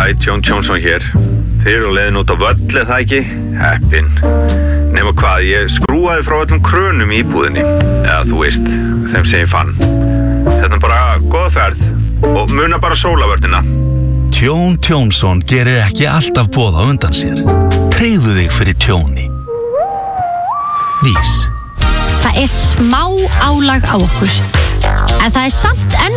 Hæ, Tjón Tjónsson hér. Þið eru á leiðin út á völl, er það ekki? Heppin. Nema hvað, ég skrúaði frá öllum krönum í íbúðinni. Eða þú veist, þeim sem ég fann. Þetta er bara góð ferð og muna bara sólavörnina. Tjón Tjónsson gerir ekki alltaf boð á undan sér. Tryggðu þig fyrir tjóni. Vís. Það er smá álag á okkur, en það er samt enn